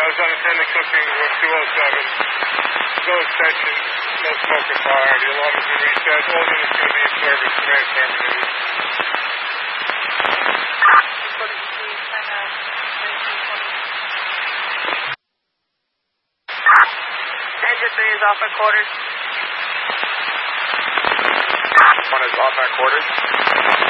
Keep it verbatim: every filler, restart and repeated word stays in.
I was unattended cooking with two oh seven. No extension, no smoke or fire. The alarm has been reset. All units going to be in service. Command terminated. Engine three is off at quarters. One is off at quarters.